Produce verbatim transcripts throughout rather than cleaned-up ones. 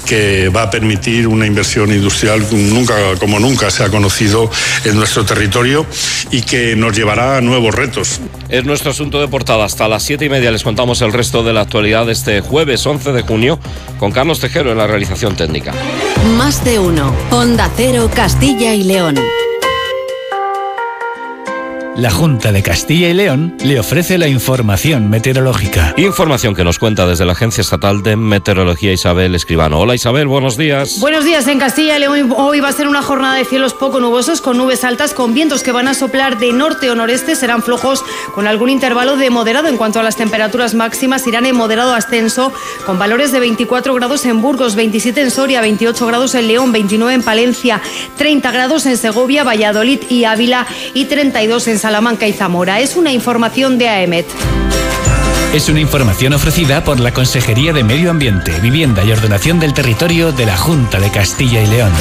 que va a permitir una inversión industrial nunca, como nunca se ha conocido en nuestro territorio y que nos llevará a nuevos retos. Es nuestro asunto de portada. Hasta las siete y media les contamos el resto de la actualidad de este jueves once de junio con Carlos Tejero en la realización técnica. Más de uno. Onda Cero, Castilla y León. La Junta de Castilla y León le ofrece la información meteorológica. Información que nos cuenta desde la Agencia Estatal de Meteorología Isabel Escribano. Hola Isabel, buenos días. Buenos días. En Castilla y León hoy va a ser una jornada de cielos poco nubosos con nubes altas, con vientos que van a soplar de norte o noreste, serán flojos con algún intervalo de moderado. En cuanto a las temperaturas máximas, irán en moderado ascenso con valores de veinticuatro grados en Burgos, veintisiete en Soria, veintiocho grados en León, veintinueve en Palencia, treinta grados en Segovia, Valladolid y Ávila y treinta y dos en Salamanca y Zamora. Es una información de AEMET. Es una información ofrecida por la Consejería de Medio Ambiente, Vivienda y Ordenación del Territorio de la Junta de Castilla y León.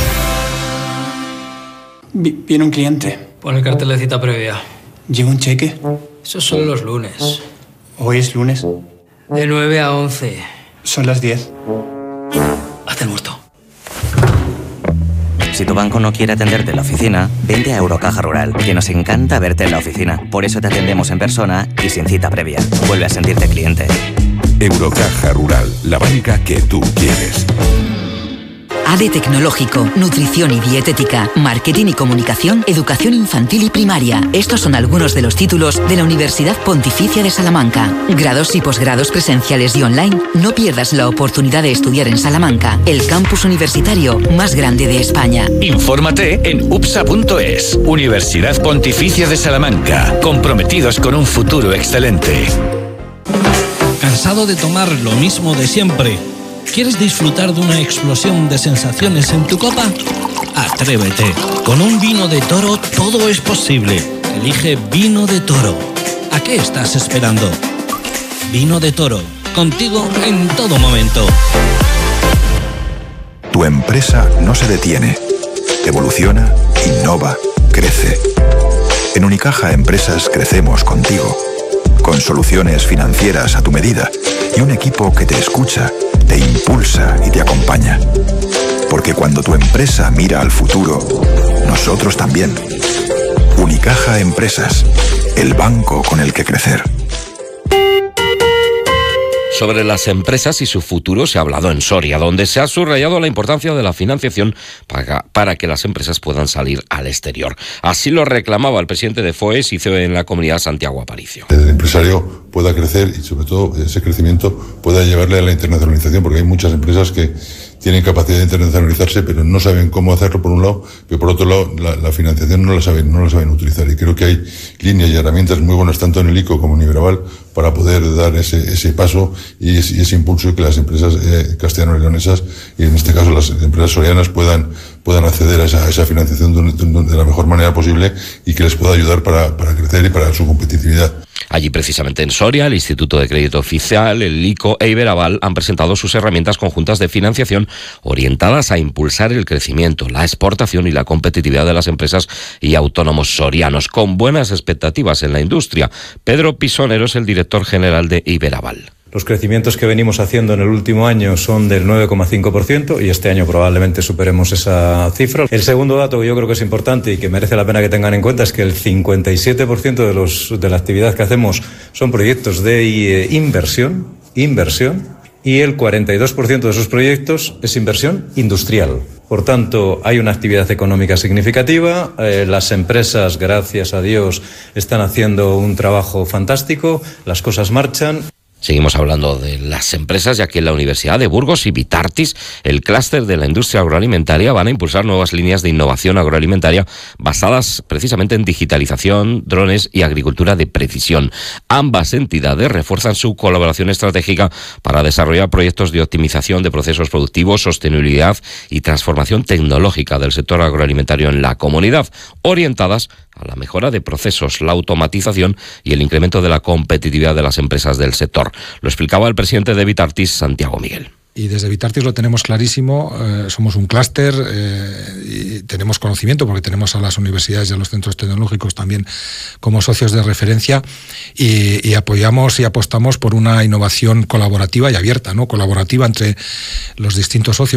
Viene un cliente. Pon el cartel de cita previa. ¿Llega un cheque? Esos son los lunes. ¿Hoy es lunes? De nueve a once. Son las diez. Haz el muerto. Si tu banco no quiere atenderte en la oficina, vente a Eurocaja Rural, que nos encanta verte en la oficina. Por eso te atendemos en persona y sin cita previa. Vuelve a sentirte cliente. Eurocaja Rural, la banca que tú quieres. A D E Tecnológico, Nutrición y Dietética, Marketing y Comunicación, Educación Infantil y Primaria. Estos son algunos de los títulos de la Universidad Pontificia de Salamanca. Grados y posgrados presenciales y online. No pierdas la oportunidad de estudiar en Salamanca, el campus universitario más grande de España. Infórmate en U P S A punto es. Universidad Pontificia de Salamanca. Comprometidos con un futuro excelente. ¿Cansado de tomar lo mismo de siempre? ¿Quieres disfrutar de una explosión de sensaciones en tu copa? Atrévete. Con un vino de Toro todo es posible. Elige Vino de Toro. ¿A qué estás esperando? Vino de Toro. Contigo en todo momento. Tu empresa no se detiene. Evoluciona, innova, crece. En Unicaja Empresas crecemos contigo. Con soluciones financieras a tu medida y un equipo que te escucha, te impulsa y te acompaña. Porque cuando tu empresa mira al futuro, nosotros también. Unicaja Empresas, el banco con el que crecer. Sobre las empresas y su futuro se ha hablado en Soria, donde se ha subrayado la importancia de la financiación para, para que las empresas puedan salir al exterior. Así lo reclamaba el presidente de FOES y C E O en la comunidad, Santiago Aparicio. El empresario pueda crecer y sobre todo ese crecimiento pueda llevarle a la internacionalización, porque hay muchas empresas que tienen capacidad de internacionalizarse, pero no saben cómo hacerlo por un lado, pero por otro lado la, la financiación no la saben, no la saben utilizar. Y creo que hay líneas y herramientas muy buenas tanto en el I C O como en Iberaval para poder dar ese, ese paso y ese, y ese impulso que las empresas eh, castellano-leonesas y en este caso las empresas sorianas puedan puedan acceder a esa, a esa financiación de, de, de la mejor manera posible y que les pueda ayudar para, para crecer y para su competitividad. Allí precisamente en Soria, el Instituto de Crédito Oficial, el I C O e Iberaval han presentado sus herramientas conjuntas de financiación orientadas a impulsar el crecimiento, la exportación y la competitividad de las empresas y autónomos sorianos, con buenas expectativas en la industria. Pedro Pisonero es el director general de Iberaval. Los crecimientos que venimos haciendo en el último año son del nueve coma cinco por ciento y este año probablemente superemos esa cifra. El segundo dato que yo creo que es importante y que merece la pena que tengan en cuenta es que el cincuenta y siete por ciento de, los, de la actividad que hacemos son proyectos de eh, inversión, inversión, y el cuarenta y dos por ciento de esos proyectos es inversión industrial. Por tanto, hay una actividad económica significativa, eh, las empresas, gracias a Dios, están haciendo un trabajo fantástico, las cosas marchan. Seguimos hablando de las empresas, ya que en la Universidad de Burgos y Vitartis, el clúster de la industria agroalimentaria, van a impulsar nuevas líneas de innovación agroalimentaria basadas precisamente en digitalización, drones y agricultura de precisión. Ambas entidades refuerzan su colaboración estratégica para desarrollar proyectos de optimización de procesos productivos, sostenibilidad y transformación tecnológica del sector agroalimentario en la comunidad, orientadas a la mejora de procesos, la automatización y el incremento de la competitividad de las empresas del sector. Lo explicaba el presidente de Vitartis, Santiago Miguel. Y desde Vitartis lo tenemos clarísimo, eh, somos un clúster eh, y tenemos conocimiento porque tenemos a las universidades y a los centros tecnológicos también como socios de referencia y, y apoyamos y apostamos por una innovación colaborativa y abierta, ¿no? Colaborativa entre los distintos socios.